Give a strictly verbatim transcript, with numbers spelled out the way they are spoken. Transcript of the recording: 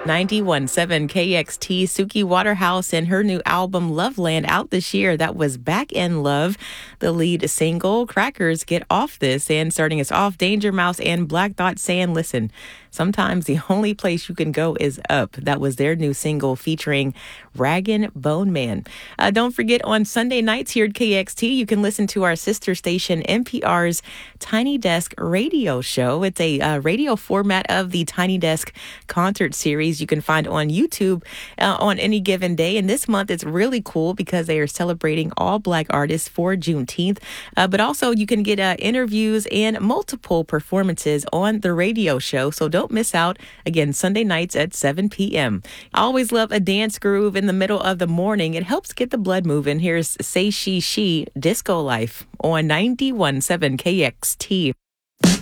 ninety-one point seven K X T, Suki Waterhouse and her new album Loveland out this year. That was Back in Love, the lead single. Crackers get off this, and starting us off, Danger Mouse and Black Thought saying, listen, sometimes the only place you can go is up. That was their new single featuring Rag'n'Bone Man. Uh, don't forget, on Sunday nights here at K X T, you can listen to our sister station N P R's Tiny Desk radio show. It's a uh, radio format of the Tiny Desk concert series you can find on YouTube uh, on any given day. And this month it's really cool because they are celebrating all Black artists for Juneteenth. Uh, but also you can get uh, interviews and multiple performances on the radio show. So don't miss out. Again, Sunday nights at seven p.m. I always love a dance groove in the middle of the morning. It helps get the blood moving. Here's Say She She, Disco Life on ninety-one point seven K X T.